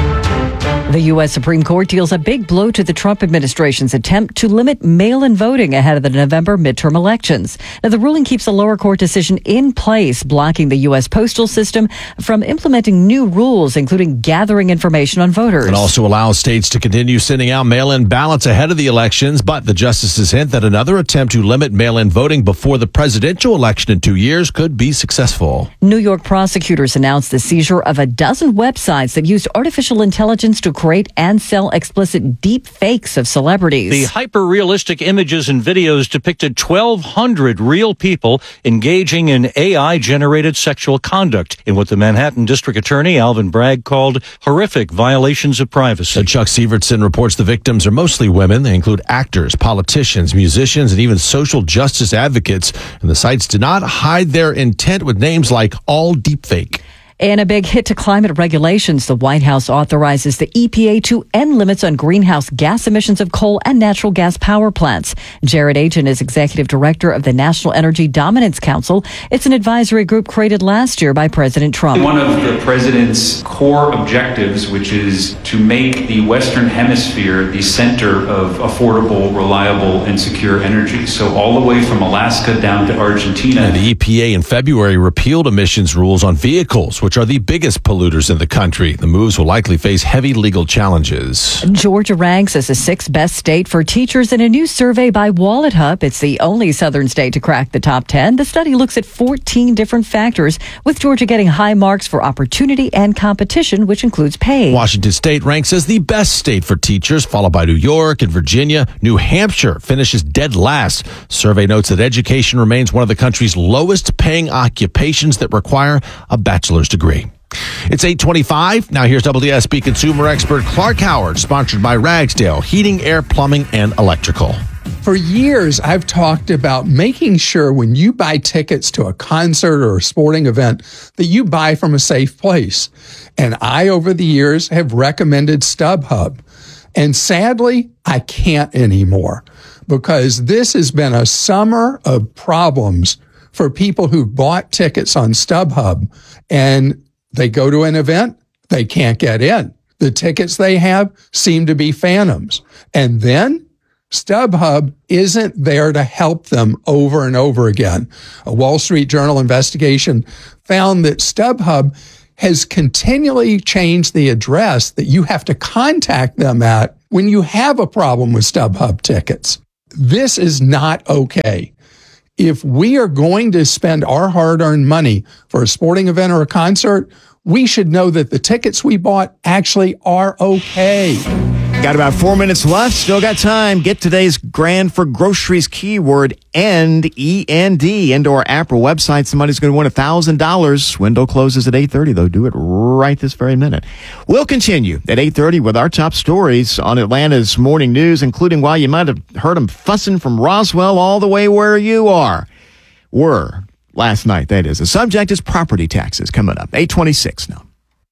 The U S Supreme Court deals a big blow to the Trump administration's attempt to limit mail-in voting ahead of the November midterm elections. Now, the ruling keeps a lower court decision in place, blocking the U S postal system from implementing new rules, including gathering information on voters. It also allows states to continue sending out mail-in ballots ahead of the elections, but the justices hint that another attempt to limit mail-in voting before the presidential election in two years could be successful. New York prosecutors announced the seizure of a dozen websites that used artificial intelligence to create and sell explicit deep fakes of celebrities. The hyper-realistic images and videos depicted twelve hundred real people engaging in A I-generated sexual conduct in what the Manhattan District Attorney Alvin Bragg called horrific violations of privacy. And Chuck Sievertson reports the victims are mostly women. They include actors, politicians, musicians, and even social justice advocates. And the sites did not hide their intent with names like all deepfake. In a big hit to climate regulations, the White House authorizes the E P A to end limits on greenhouse gas emissions of coal and natural gas power plants. Jared Agin is executive director of the National Energy Dominance Council. It's an advisory group created last year by President Trump. One of the president's core objectives, which is to make the Western Hemisphere the center of affordable, reliable, and secure energy. So all the way from Alaska down to Argentina. And the E P A in February repealed emissions rules on vehicles, which are the biggest polluters in the country. The moves will likely face heavy legal challenges. Georgia ranks as the sixth best state for teachers in a new survey by WalletHub. It's the only southern state to crack the top ten. The study looks at fourteen different factors, with Georgia getting high marks for opportunity and competition, which includes pay. Washington State ranks as the best state for teachers, followed by New York and Virginia. New Hampshire finishes dead last. Survey notes that education remains one of the country's lowest paying occupations that require a bachelor's degree. It's eight twenty-five. Now here's W S B consumer expert Clark Howard, sponsored by Ragsdale Heating, Air, Plumbing, and Electrical. For years, I've talked about making sure when you buy tickets to a concert or a sporting event that you buy from a safe place. And I, over the years, have recommended StubHub. And sadly, I can't anymore because this has been a summer of problems for people who bought tickets on StubHub and they go to an event, they can't get in. The tickets they have seem to be phantoms. And then StubHub isn't there to help them over and over again. A Wall Street Journal investigation found that StubHub has continually changed the address that you have to contact them at when you have a problem with StubHub tickets. This is not okay. If we are going to spend our hard-earned money for a sporting event or a concert, we should know that the tickets we bought actually are okay. Got about four minutes left. Still got time. Get today's Grand for Groceries keyword END, E N D, into our app or website. Somebody's going to win one thousand dollars. Window closes at eight thirty, though. Do it right this very minute. We'll continue at eight thirty with our top stories on Atlanta's morning news, including why you might have heard them fussing from Roswell all the way where you are. Were last night, that is. The subject is property taxes coming up. eight twenty-six now.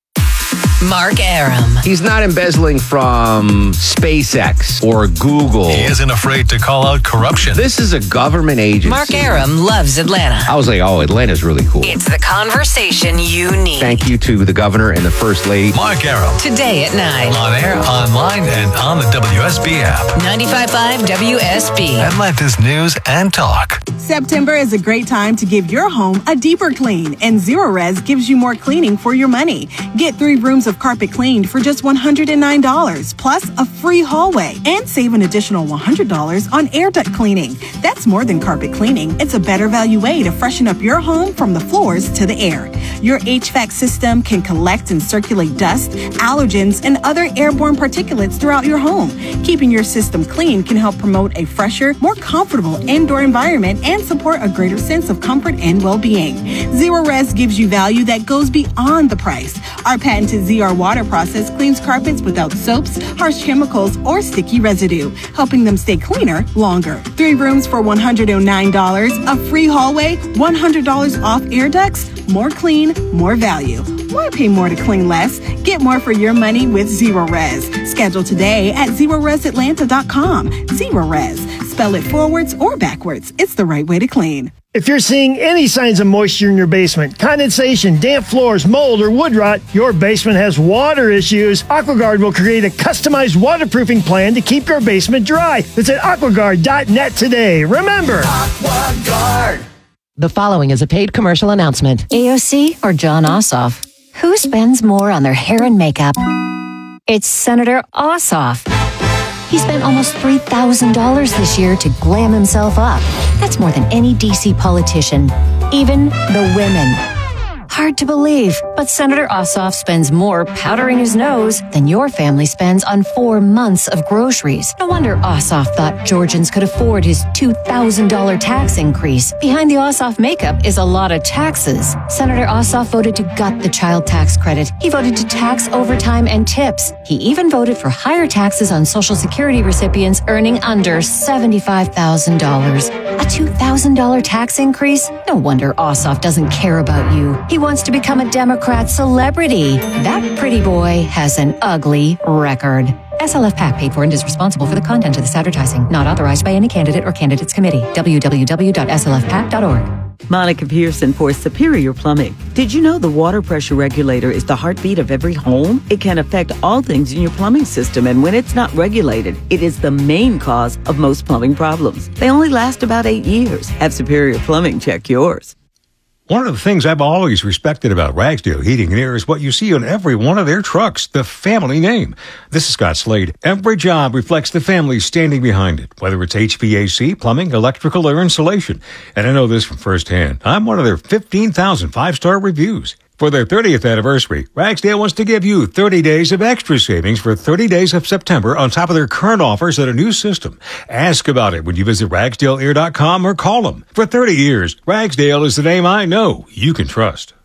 Mark Arum. He's not embezzling from SpaceX or Google. He isn't afraid to call out corruption. This is a government agency. Mark Arum loves Atlanta. I was like, oh, Atlanta's really cool. It's the conversation you need. Thank you to the governor and the first lady. Mark Arum. Today at nine. On air, online, and on the W S B app. ninety-five point five W S B. Atlanta's news and talk. September is a great time to give your home a deeper clean, and Zero Res gives you more cleaning for your money. Get three rooms of carpet cleaned for just one hundred nine dollars, plus a free hallway, and save an additional one hundred dollars on air duct cleaning. That's more than carpet cleaning. It's a better value way to freshen up your home from the floors to the air. Your H V A C system can collect and circulate dust, allergens, and other airborne particulates throughout your home. Keeping your system clean can help promote a fresher, more comfortable indoor environment and support a greater sense of comfort and well-being. Zero Res gives you value that goes beyond the price. Our patented Z R water process cleans carpets without soaps, harsh chemicals, or sticky residue, helping them stay cleaner longer. Three rooms for one hundred nine dollars, a free hallway, one hundred dollars off air ducts, more clean, more value. Why pay more to clean less? Get more for your money with Zero Res. Schedule today at zero res atlanta dot com. Zero Res. Spell it forwards or backwards. It's the right way to clean. If you're seeing any signs of moisture in your basement, condensation, damp floors, mold, or wood rot, your basement has water issues, AquaGuard will create a customized waterproofing plan to keep your basement dry. Visit aquaguard dot net today. Remember, AquaGuard. The following is a paid commercial announcement. A O C or John Ossoff? Who spends more on their hair and makeup? It's Senator Ossoff. He spent almost three thousand dollars this year to glam himself up. That's more than any D C politician, even the women. Hard to believe, but Senator Ossoff spends more powdering his nose than your family spends on four months of groceries. No wonder Ossoff thought Georgians could afford his two thousand dollars tax increase. Behind the Ossoff makeup is a lot of taxes. Senator Ossoff voted to gut the child tax credit. He voted to tax overtime and tips. He even voted for higher taxes on Social Security recipients earning under seventy-five thousand dollars. A two thousand dollars tax increase? No wonder Ossoff doesn't care about you. He wants to become a Democrat celebrity. That pretty boy has an ugly record. S L F PAC paid for and is responsible for the content of this advertising. Not authorized by any candidate or candidates committee. w w w dot s l f pac dot org. Monica Pearson for Superior Plumbing. Did you know the water pressure regulator is the heartbeat of every home? It can affect all things in your plumbing system, and when it's not regulated, it is the main cause of most plumbing problems. They only last about eight years. Have Superior Plumbing check yours. One of the things I've always respected about Ragsdale Heating and Air is what you see on every one of their trucks, the family name. This is Scott Slade. Every job reflects the family standing behind it, whether it's H V A C, plumbing, electrical, or insulation. And I know this from firsthand. I'm one of their fifteen thousand five-star reviews. For their thirtieth anniversary, Ragsdale wants to give you thirty days of extra savings for thirty days of September on top of their current offers at a new system. Ask about it when you visit ragsdale air dot com or call them. For thirty years, Ragsdale is the name I know you can trust.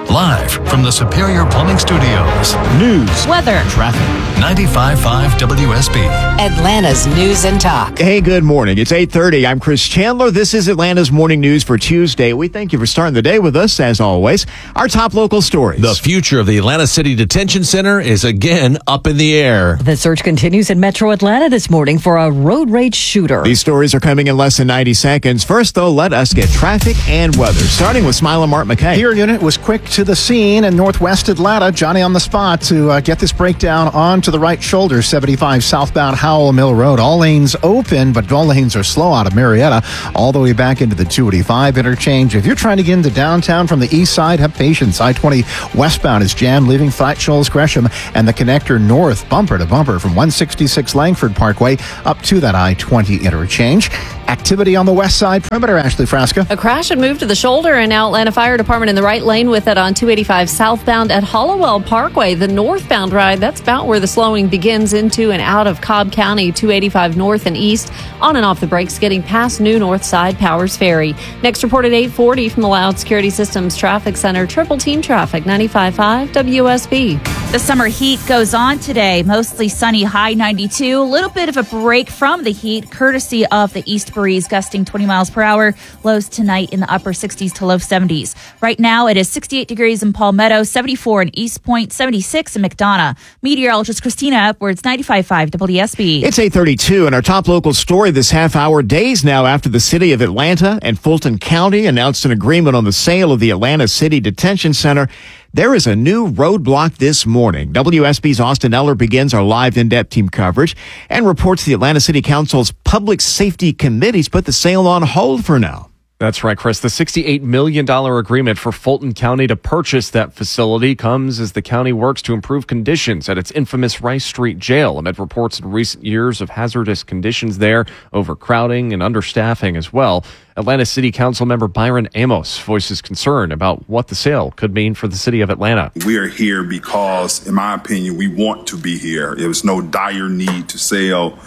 Live from the Superior Plumbing Studios. News, weather, traffic. ninety-five point five W S B. Atlanta's News and Talk. Hey, good morning. It's eight thirty. I'm Chris Chandler. This is Atlanta's Morning News for Tuesday. We thank you for starting the day with us, as always. Our top local stories. The future of the Atlanta City Detention Center is again up in the air. The search continues in Metro Atlanta this morning for a road rage shooter. These stories are coming in less than ninety seconds. First, though, let us get traffic and weather, starting with Smile and Mark McKay. Here unit was quick to the scene in northwest Atlanta. Johnny on the spot to uh, get this breakdown onto the right shoulder, seventy-five southbound Howell Mill Road. All lanes open, but all lanes are slow out of Marietta all the way back into the two eighty-five interchange. If you're trying to get into downtown from the east side, have patience. I twenty westbound is jammed, leaving Flat Shoals Gresham and the connector north bumper to bumper from one sixty-six Langford Parkway up to that I twenty interchange. Activity on the west side perimeter, Ashley Frasca. A crash had moved to the shoulder, and now Atlanta Fire Department in the right lane with it on two eighty-five southbound at Hollowell Parkway. The northbound ride, that's about where the slowing begins into and out of Cobb County, two eighty-five north and east. On and off the brakes, getting past New North Side Powers Ferry. Next report at eight forty from the Loud Security Systems Traffic Center. Triple team traffic, ninety-five point five W S B. The summer heat goes on today. Mostly sunny, high ninety-two. A little bit of a break from the heat, courtesy of the east breeze gusting twenty miles per hour. Lows tonight in the upper sixties to low seventies. Right now, it is sixty-eight degrees in Palmetto, seventy-four in East Point, seventy-six in McDonough. Meteorologist Christina Upwards, ninety-five point five W S B. It's eight thirty-two, and our top local story this half hour, days now after the city of Atlanta and Fulton County announced an agreement on the sale of the Atlanta City Detention Center. There is a new roadblock this morning. W S B's Austin Eller begins our live in-depth team coverage and reports the Atlanta City Council's Public Safety Committee's put the sale on hold for now. That's right, Chris. The sixty-eight million dollars agreement for Fulton County to purchase that facility comes as the county works to improve conditions at its infamous Rice Street Jail amid reports in recent years of hazardous conditions there, overcrowding and understaffing as well. Atlanta City Council member Byron Amos voices concern about what the sale could mean for the city of Atlanta. We are here because, in my opinion, we want to be here. There was no dire need to sell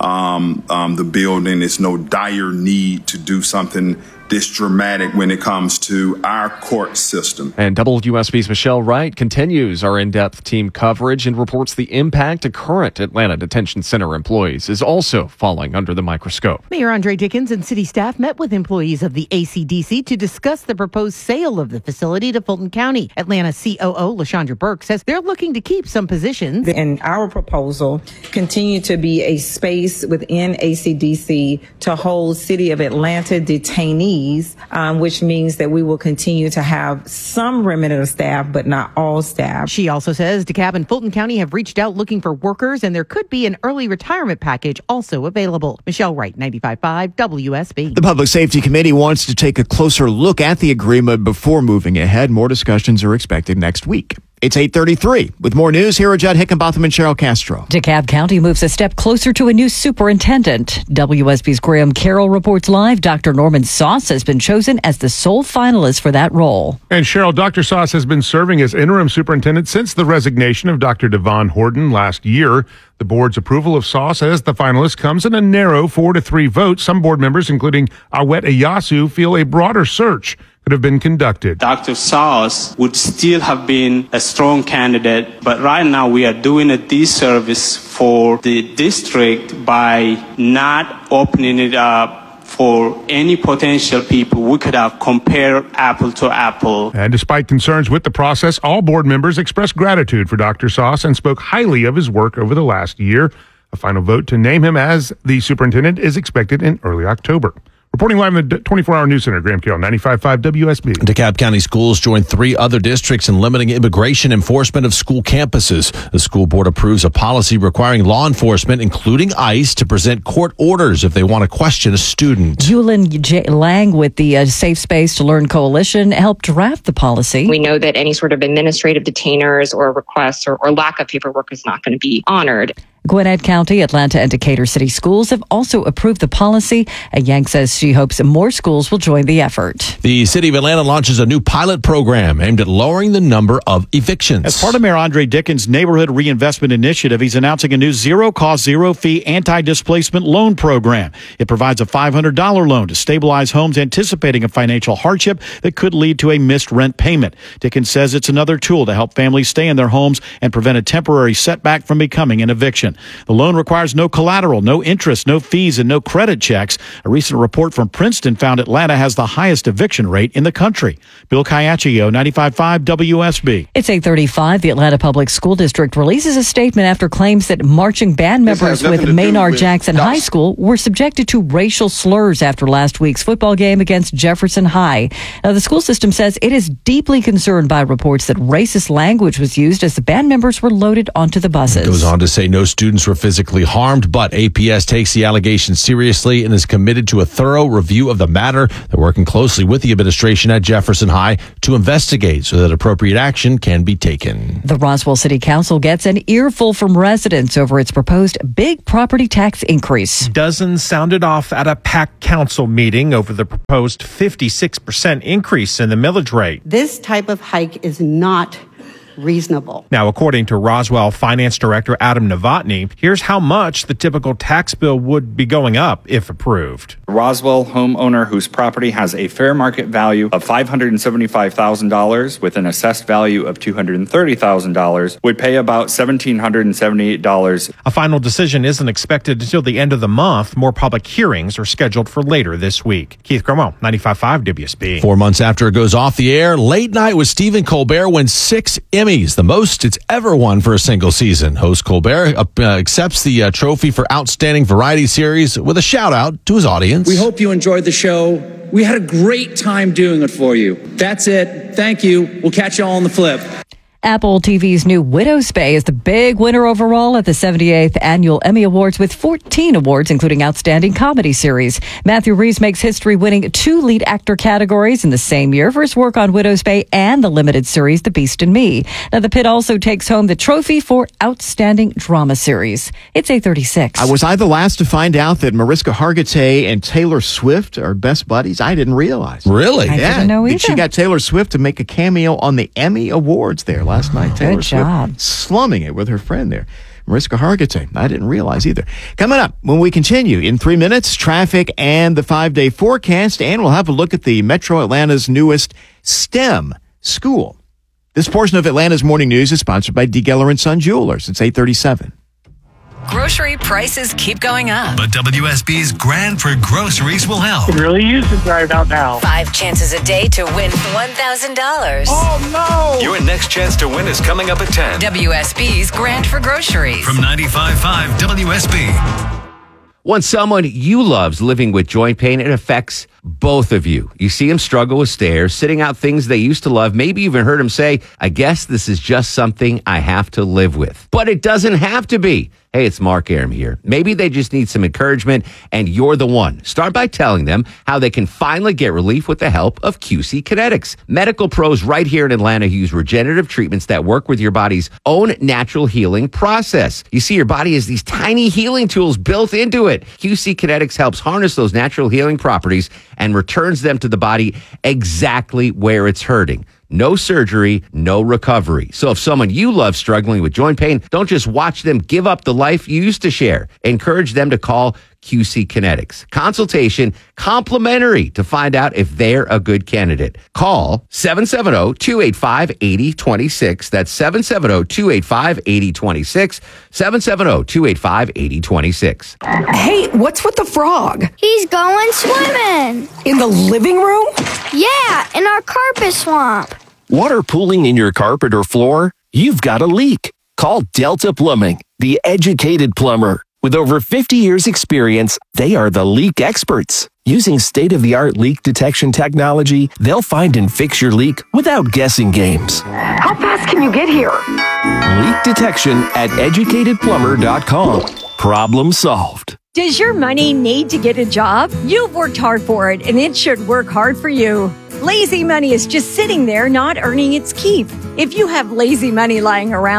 um, um, the building. There's no dire need to do something this dramatic when it comes to our court system. And W S B's Michelle Wright continues our in-depth team coverage and reports the impact to current Atlanta Detention Center employees is also falling under the microscope. Mayor Andre Dickens and city staff met with employees of the A C D C to discuss the proposed sale of the facility to Fulton County. Atlanta C O O LaShondra Burke says they're looking to keep some positions. And our proposal continue to be a space within A C D C to hold City of Atlanta detainees, um, which means that we will continue to have some remnant of staff, but not all staff. She also says DeKalb and Fulton County have reached out looking for workers, and there could be an early retirement package also available. Michelle Wright, ninety-five point five W S B. The Public Safety Committee wants to take a closer look at the agreement before moving ahead. More discussions are expected next week. It's eight thirty-three. With more news, here are Judd Hickenbotham and Cheryl Castro. DeKalb County moves a step closer to a new superintendent. W S B's Graham Carroll reports live. Doctor Norman Sauce has been chosen as the sole finalist for that role. And Cheryl, Doctor Sauce has been serving as interim superintendent since the resignation of Doctor Devon Horton last year. The board's approval of Sauce as the finalist comes in a narrow four to three vote. Some board members, including Awet Ayasu, feel a broader search could have been conducted. Doctor Sauce would still have been a strong candidate, but right now we are doing a disservice for the district by not opening it up for any potential people. We could have compared apple to apple. And despite concerns with the process, all board members expressed gratitude for Doctor Sauce and spoke highly of his work over the last year. A final vote to name him as the superintendent is expected in early October. Reporting live in the twenty-four hour news center, Graham Carroll, ninety-five point five W S B. DeKalb County schools joined three other districts in limiting immigration enforcement of school campuses. The school board approves a policy requiring law enforcement, including ICE, to present court orders if they want to question a student. Yulin J. Lang with the uh, Safe Space to Learn Coalition helped draft the policy. We know that any sort of administrative detainers or requests or, or lack of paperwork is not going to be honored. Gwinnett County, Atlanta, and Decatur City Schools have also approved the policy. And Yang says she hopes more schools will join the effort. The city of Atlanta launches a new pilot program aimed at lowering the number of evictions. As part of Mayor Andre Dickens' Neighborhood Reinvestment Initiative, he's announcing a new zero-cost, zero-fee anti-displacement loan program. It provides a five hundred dollars loan to stabilize homes anticipating a financial hardship that could lead to a missed rent payment. Dickens says it's another tool to help families stay in their homes and prevent a temporary setback from becoming an eviction. The loan requires no collateral, no interest, no fees, and no credit checks. A recent report from Princeton found Atlanta has the highest eviction rate in the country. Bill Caiaccio, ninety-five point five W S B. It's eight thirty-five. The Atlanta Public School District releases a statement after claims that marching band members with Maynard Jackson High School were subjected to racial slurs after last week's football game against Jefferson High. Now, the school system says it is deeply concerned by reports that racist language was used as the band members were loaded onto the buses. It goes on to say no students were physically harmed, but A P S takes the allegations seriously and is committed to a thorough review of the matter. They're working closely with the administration at Jefferson High to investigate so that appropriate action can be taken. The Roswell City Council gets an earful from residents over its proposed big property tax increase. Dozens sounded off at a packed council meeting over the proposed fifty-six percent increase in the millage rate. This type of hike is not reasonable. Now, according to Roswell Finance Director Adam Novotny, here's how much the typical tax bill would be going up if approved. A Roswell homeowner whose property has a fair market value of five hundred seventy-five thousand dollars with an assessed value of two hundred thirty thousand dollars would pay about one thousand seven hundred seventy-eight dollars. A final decision isn't expected until the end of the month. More public hearings are scheduled for later this week. Keith Cromwell, ninety-five point five W S B. Four months after it goes off the air, Late Night with Stephen Colbert wins six Emmys, the most it's ever won for a single season. Host Colbert uh, accepts the uh, trophy for Outstanding Variety Series with a shout out to his audience. We hope you enjoyed the show. We had a great time doing it for you. That's it. Thank you. We'll catch you all on the flip. Apple T V's new Widow's Bay is the big winner overall at the seventy-eighth Annual Emmy Awards with fourteen awards, including Outstanding Comedy Series. Matthew Rhys makes history winning two lead actor categories in the same year for his work on Widow's Bay and the limited series The Beast and Me. Now, the Pit also takes home the trophy for Outstanding Drama Series. It's eight thirty-six. I was I the last to find out that Mariska Hargitay and Taylor Swift are best buddies? I didn't realize. Really? I yeah. didn't know either. She got Taylor Swift to make a cameo on the Emmy Awards there last night. Taylor Good Swift job. slumming it with her friend there, Mariska Hargitay. I didn't realize either. Coming up, when we continue in three minutes, traffic and the five-day forecast, and we'll have a look at the Metro Atlanta's newest STEM school. This portion of Atlanta's Morning News is sponsored by D. Geller and Son Jewelers. It's eight thirty-seven. Grocery prices keep going up. But W S B's Grand for Groceries will help. It really is to drive out now. Five chances a day to win one thousand dollars. Oh, no! Your next chance to win is coming up at ten. W S B's Grand for Groceries. From ninety-five point five W S B. When someone you love's living with joint pain, it affects both of you. You see them struggle with stairs, sitting out things they used to love, maybe even heard them say, I guess this is just something I have to live with. But it doesn't have to be. Hey, it's Mark Aram here. Maybe they just need some encouragement, and you're the one. Start by telling them how they can finally get relief with the help of Q C Kinetics. Medical pros right here in Atlanta use regenerative treatments that work with your body's own natural healing process. You see, your body has these tiny healing tools built into it. Q C Kinetics helps harness those natural healing properties and returns them to the body exactly where it's hurting. No surgery, no recovery. So if someone you love struggling with joint pain, don't just watch them give up the life you used to share. Encourage them to call Q C Kinetics. Consultation complimentary to find out if they're a good candidate. Call seven seven zero, two eight five, eight zero two six. That's seven seven zero, two eight five, eight zero two six. seven seven zero, two eight five, eight zero two six. Hey, what's with the frog? He's going swimming. In the living room? Yeah, in our carpet swamp. Water pooling in your carpet or floor? You've got a leak. Call Delta Plumbing, the educated plumber. With over fifty years experience, they are the leak experts. Using state-of-the-art leak detection technology, they'll find and fix your leak without guessing games. How fast can you get here? Leak detection at educated plumber dot com. Problem solved. Does your money need to get a job? You've worked hard for it, and it should work hard for you. Lazy money is just sitting there not earning its keep. If you have lazy money lying around,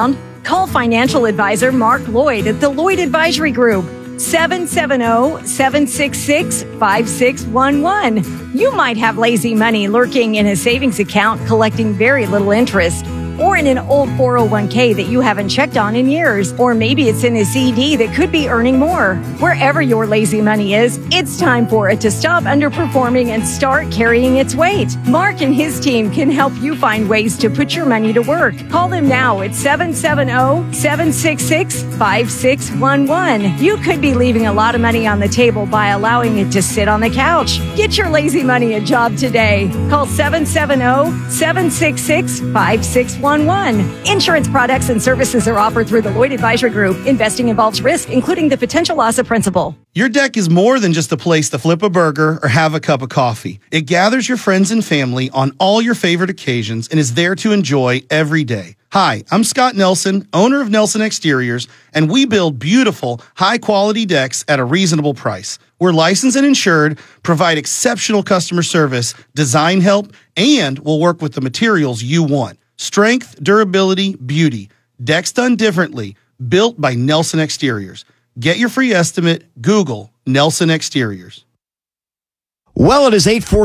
Call financial advisor Mark Lloyd at the Lloyd Advisory Group, seven seven zero, seven six six, five six one one. You might have lazy money lurking in a savings account collecting very little interest, or in an old four oh one k that you haven't checked on in years, or maybe it's in a C D that could be earning more. Wherever your lazy money is, it's time for it to stop underperforming and start carrying its weight. Mark and his team can help you find ways to put your money to work. Call them now at seven seven zero, seven six six, five six one one. You could be leaving a lot of money on the table by allowing it to sit on the couch. Get your lazy money a job today. Call seven seven zero, seven six six, five six one one. Insurance products and services are offered through the Lloyd Advisory Group. Investing involves risk, including the potential loss of principal. Your deck is more than just a place to flip a burger or have a cup of coffee. It gathers your friends and family on all your favorite occasions and is there to enjoy every day. Hi, I'm Scott Nelson, owner of Nelson Exteriors, and we build beautiful, high-quality decks at a reasonable price. We're licensed and insured, provide exceptional customer service, design help, and we'll work with the materials you want. Strength, durability, beauty. Decks done differently. Built by Nelson Exteriors. Get your free estimate. Google Nelson Exteriors. Well, it is eight forty.